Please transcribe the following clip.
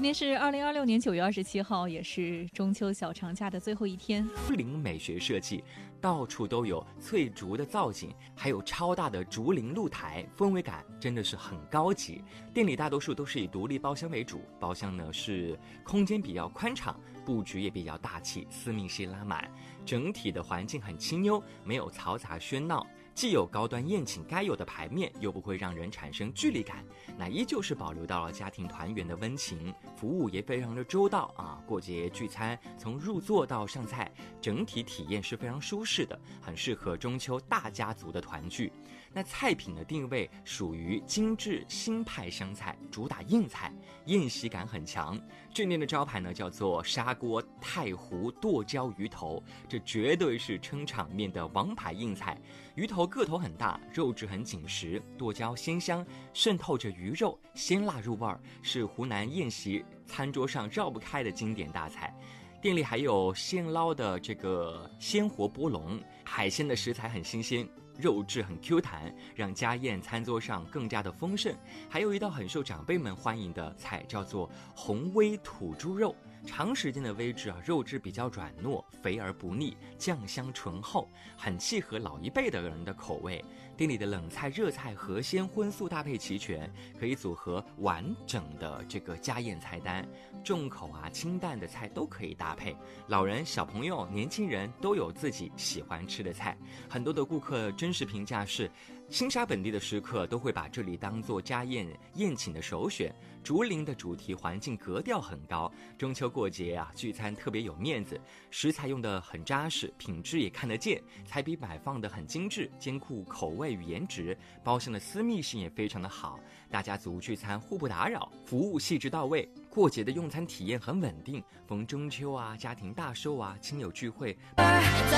天是2026年9月27号，也是中秋小长假的最后一天。 竹林美学设计，到处都有翠竹的造景，还有超大的竹林露台，氛围感真的是很高级。店里大多数都是以独立包厢为主，包厢呢是空间比较宽敞，布局也比较大气，私密性拉满，整体的环境很清幽，没有嘈杂喧闹。既有高端宴请该有的排面，又不会让人产生距离感，那依旧是保留到了家庭团圆的温情，服务也非常的周到啊！过节聚餐从入座到上菜，整体体验是非常舒适的，很适合中秋大家族的团聚。那菜品的定位属于精致新派湘菜，主打硬菜，宴席感很强。这店的招牌呢叫做砂锅太湖剁椒鱼头，这绝对是撑场面的王牌硬菜。鱼头个头很大，肉质很紧实，剁椒鲜香，渗透着鱼肉，鲜辣入味儿，是湖南宴席餐桌上绕不开的经典大菜。店里还有现捞的这个鲜活波龙，海鲜的食材很新鲜，肉质很 Q 弹，让家宴餐桌上更加的丰盛。还有一道很受长辈们欢迎的菜，叫做红煨土猪肉。长时间的煨制肉质比较软糯，肥而不腻，酱香醇厚，很契合老一辈的人的口味。店里的冷菜、热菜、河鲜、荤素搭配齐全，可以组合完整的这个家宴菜单。重口清淡的菜都可以搭配，老人、小朋友、年轻人都有自己喜欢吃的菜。很多的顾客真实评价是，新沙本地的食客都会把这里当作家宴宴请的首选。竹林的主题环境格调很高，中秋过节聚餐特别有面子，食材用得很扎实，品质也看得见，菜品摆放得很精致，兼顾口味与颜值，包厢的私密性也非常的好，大家族聚餐互不打扰，服务细致到位，过节的用餐体验很稳定，逢中秋家庭大寿亲友聚会。